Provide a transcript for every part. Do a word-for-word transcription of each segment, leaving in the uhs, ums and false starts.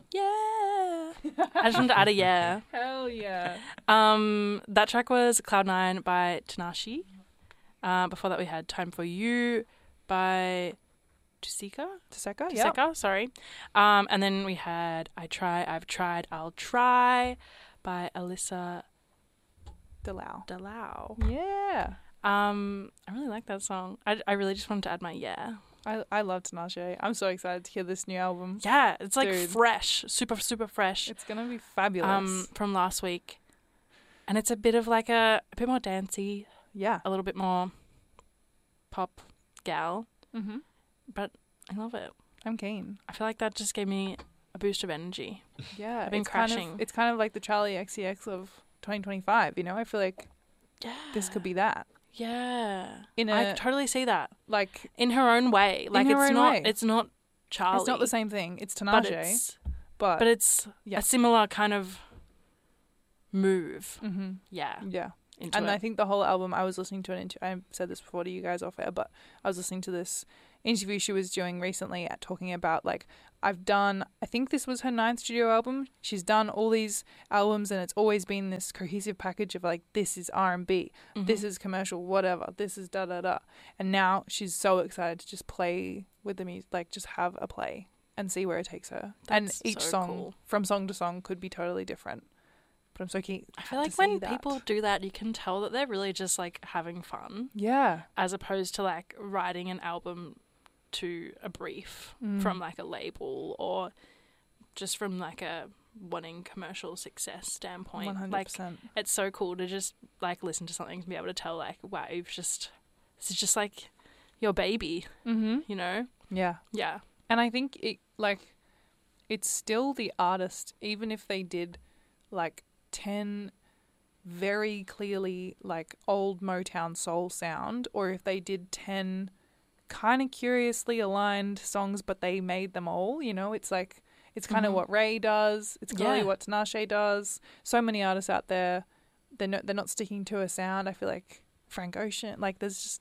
Yeah. I just wanted to add a yeah. Hell yeah. Um, that track was Cloud Nine by Tanashi. Uh, before that, we had Time for You by Tusika. Taseka, yeah. Tuseka, sorry. Um, and then we had I Try, I've Tried, I'll Try by Alyssa Delau. Delau. Yeah. Um, I really like that song. I, I really just wanted to add my yeah. I I love Tinashe. I'm so excited to hear this new album. Yeah, it's like Dude. fresh, super, super fresh. It's going to be fabulous. Um, from last week. And it's a bit of like a, a bit more dancey, yeah. a little bit more pop gal, Mm-hmm. but I love it. I'm keen. I feel like that just gave me a boost of energy. Yeah. I've been it's kind crashing. of, it's kind of like the Charlie X C X of twenty twenty-five, you know? I feel like Yeah. this could be that. Yeah. In I a- totally see that. Like, In her own way. Like her it's own not way. it's not Charlie. it's not the same thing. It's but Tinashe, it's but, but it's yeah. a similar kind of move. hmm Yeah. yeah. Into And it. I think the whole album, I was listening to an inter- I said this before to you guys off air, but I was listening to this interview she was doing recently at talking about, like, I've done, I think this was her ninth studio album. She's done all these albums and it's always been this cohesive package of, like, this is R and B, Mhm. this is commercial, whatever, this is da-da-da. And now she's so excited to just play with the music, like, just have a play and see where it takes her. and That's each so song, cool. from song to song, could be totally different. But I'm so keen I feel to like see when that. people do that, you can tell that they're really just like having fun, Yeah. as opposed to like writing an album to a brief Mm. from like a label or just from like a wanting commercial success standpoint. one hundred Like percent. it's so cool to just like listen to something and be able to tell like, wow, you've just this is just like your baby, Mm-hmm. you know? Yeah. Yeah. And I think it, like, it's still the artist, even if they did, like, ten very clearly, like, old Motown soul sound, or if they did ten kind of curiously aligned songs, but they made them all, you know? It's like, it's kind of Mhm. what Ray does. It's clearly Yeah. what Tinashe does. So many artists out there, they're not, they're not sticking to a sound. I feel like Frank Ocean, like, there's just,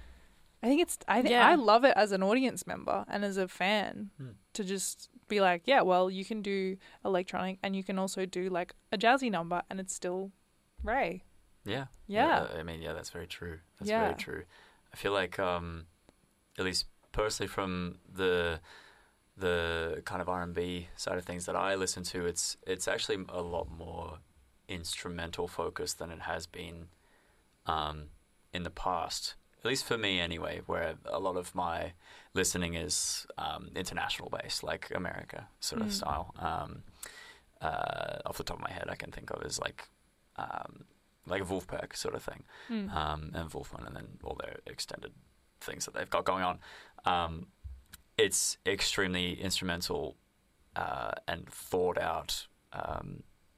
I think it's, I think Yeah. I love it as an audience member and as a fan Hmm. to just be like, yeah, well, you can do electronic and you can also do like a jazzy number and it's still Ray. Yeah. Yeah. I mean, yeah, that's very true. That's Yeah. very true. I feel like, um, at least personally from the the kind of R and B side of things that I listen to, it's it's actually a lot more instrumental focused than it has been um, in the past. At least for me, anyway, where a lot of my listening is um, international based, like America sort of Mm. style. Um, uh, off the top of my head, I can think of is like um, like a Wolfpack sort of thing, Mm. um, and Wolfman, and then all their extended things that they've got going on. Um, it's extremely instrumental uh, and thought out um,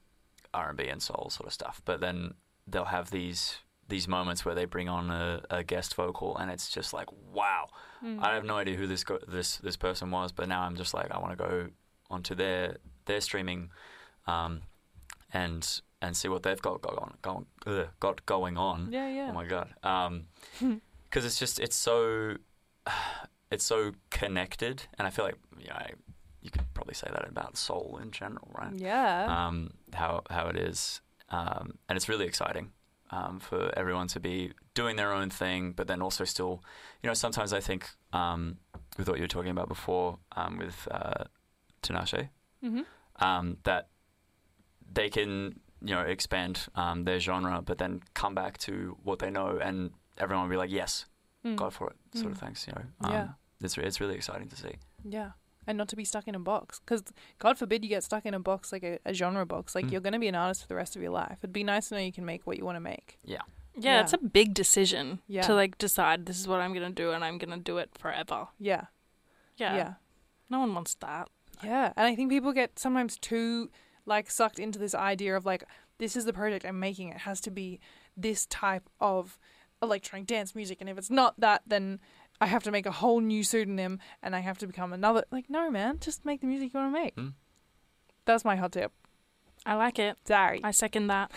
R and B and soul sort of stuff. But then they'll have these these moments where they bring on a, a guest vocal, and it's just like, wow, Mm. I have no idea who this go- this this person was, but now I'm just like, I want to go onto their their streaming, um, and and see what they've got going going ugh, got going on. Yeah, yeah. Oh my god, because it's just it's so it's so connected, and I feel like you know you could probably say that about soul in general, right? Yeah. Um, how how it is, um, and it's really exciting. Um, for everyone to be doing their own thing, but then also still, you know, sometimes I think um, with what you were talking about before um, with uh, Tinashe, mm-hmm. um, that they can, you know, expand um, their genre, but then come back to what they know, and everyone will be like, yes, Mm. go for it, sort of Mm. things, you know. Um, Yeah. It's, it's really exciting to see. Yeah. And not to be stuck in a box. Because God forbid you get stuck in a box, like a, a genre box. Like, Mm. you're going to be an artist for the rest of your life. It'd be nice to know you can make what you want to make. Yeah. Yeah, Yeah. it's a big decision Yeah. to like decide this is what I'm going to do and I'm going to do it forever. Yeah. Yeah. Yeah. No one wants that. Yeah. And I think people get sometimes too, like, sucked into this idea of, like, this is the project I'm making. It has to be this type of electronic dance music. And if it's not that, then I have to make a whole new pseudonym and I have to become another. Like, no, man. Just make the music you want to make. Mm. That's my hot tip. I like it. Sorry. I second that.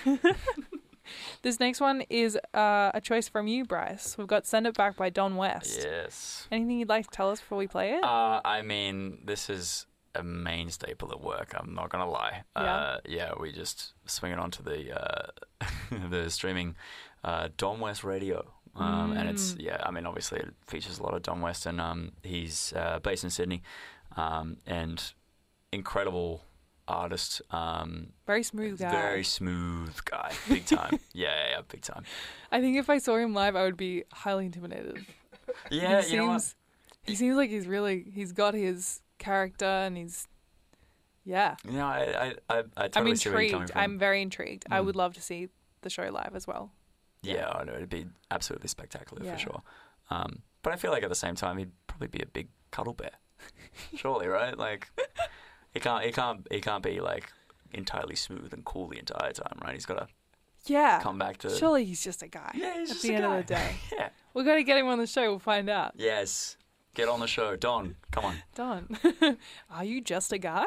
This next one is uh, a choice from you, Bryce. We've got Send It Back by Don West. Yes. Anything you'd like to tell us before we play it? Uh, I mean, this is a main staple at work. I'm not gonna lie. Yeah. Uh, yeah, we just swing it onto the uh, the streaming uh, Don West Radio, um, and it's Mm. yeah. I mean, obviously it features a lot of Don West, and um, he's uh, based in Sydney, um, and incredible artist. Um, Very smooth guy. Very smooth guy, big time. yeah, yeah, yeah, big time. I think if I saw him live, I would be highly intimidated. Yeah, he you know what? seems, he seems like he's really, he's got his character and he's, yeah. You know, I I I, I totally I'm see where you're coming intrigued. from. I'm very intrigued. I Mm. would love to see the show live as well. Yeah, I know it'd be absolutely spectacular Yeah. for sure. Um, but I feel like at the same time he'd probably be a big cuddle bear. Surely, right? Like he can't he can't he can't be like entirely smooth and cool the entire time, right? He's got to Yeah. come back to Surely he's just a guy. yeah, he's at just the a end guy. of the day. yeah. We're going to get him on the show. We'll find out. Yes. Get on the show, Don. Come on. Done. Are you just a guy?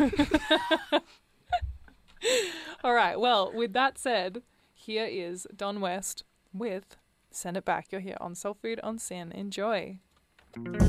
All right. Well, with that said, here is Don West with Send It Back. You're here on Soul Food on Sin. Enjoy.